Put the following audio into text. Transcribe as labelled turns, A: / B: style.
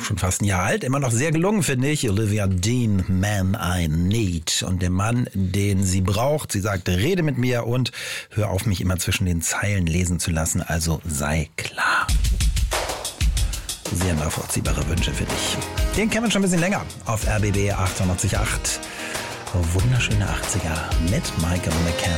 A: schon fast ein Jahr alt, immer noch sehr gelungen, finde ich. Olivia Dean, Man I Need. Und der Mann, den sie braucht, sie sagt, rede mit mir und hör auf, mich immer zwischen den Zeilen lesen zu lassen, also sei klar. Sehr nachvollziehbare Wünsche für dich. Den kennen wir schon ein bisschen länger auf RBB 88.8. Wunderschöne 80er mit Michael McCann.